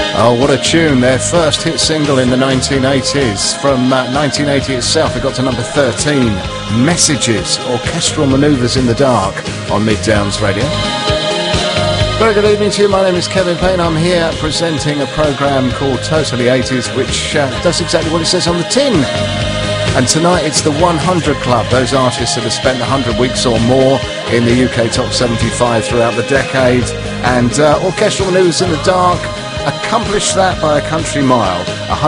Oh, what a tune. Their first hit single in the 1980s. From 1980 itself, it got to number 13. Messages, orchestral manoeuvres in the dark on Mid Downs Radio. Very good evening to you. My name is Kevin Payne. I'm here presenting a programme called Totally 80s, which does exactly what it says on the tin. And tonight it's the 100 Club, those artists that have spent 100 weeks or more in the UK Top 75 throughout the decade. And orchestral manoeuvres in the dark accomplished that by a country mile,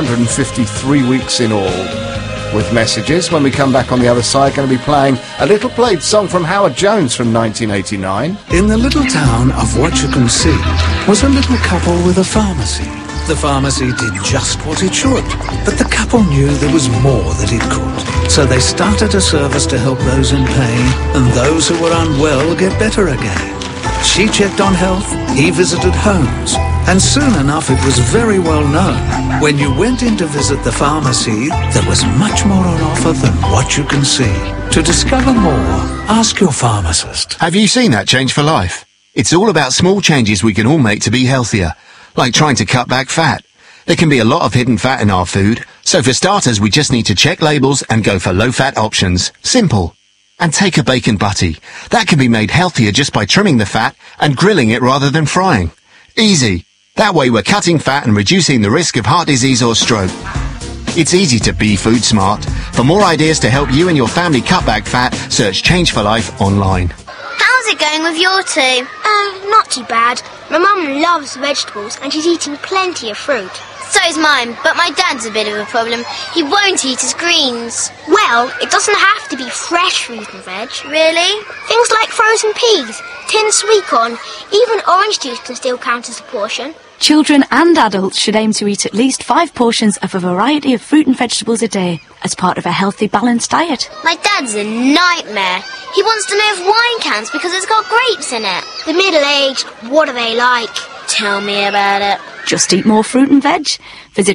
153 weeks in all. With Messages, when we come back on the other side, going to be playing a little played song from Howard Jones from 1989. In the little town of What You Can See was a little couple with a pharmacy. The pharmacy did just what it should, but the couple knew there was more that it could. So they started a service to help those in pain and those who were unwell get better again. She checked on health, he visited homes, and soon enough it was very well known. When you went in to visit the pharmacy, there was much more on offer than What You Can See. To discover more, ask your pharmacist. Have you seen that Change for Life? It's all about small changes we can all make to be healthier, like trying to cut back fat. There can be a lot of hidden fat in our food, so for starters we just need to check labels and go for low-fat options. Simple. And take a bacon butty. That can be made healthier just by trimming the fat and grilling it rather than frying. Easy. That way we're cutting fat and reducing the risk of heart disease or stroke. It's easy to be food smart. For more ideas to help you and your family cut back fat, search Change for Life online. How's it going with your two? Not too bad. My mum loves vegetables and she's eating plenty of fruit. So's mine, but my dad's a bit of a problem. He won't eat his greens. Well, it doesn't have to be fresh fruit and veg. Really? Things like frozen peas, tinned sweet corn, even orange juice can still count as a portion. Children and adults should aim to eat at least 5 portions of a variety of fruit and vegetables a day as part of a healthy, balanced diet. My dad's a nightmare. He wants to know of wine cans because it's got grapes in it. The middle-aged, what are they like? Tell me about it. Just eat more fruit and veg. Visit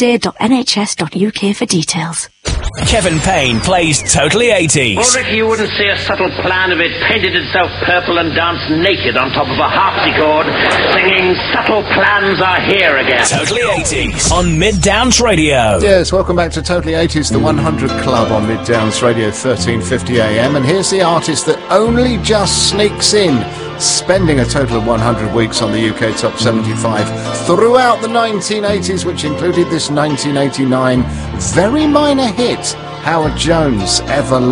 5aday.nhs.uk for details. Kevin Payne plays Totally 80s. Oh, Ricky, you wouldn't see a subtle plan of it painted itself purple and danced naked on top of a harpsichord, singing Subtle Plans Are Here Again. Totally 80s on Mid Downs Radio. Yes, welcome back to Totally 80s, the 100 Club on Mid Downs Radio, 1350 AM. And here's the artist that only just sneaks in, spending a total of 100 weeks on the UK Top 75 throughout the 1980s, which included this 1989 very minor hit, Howard Jones, Ever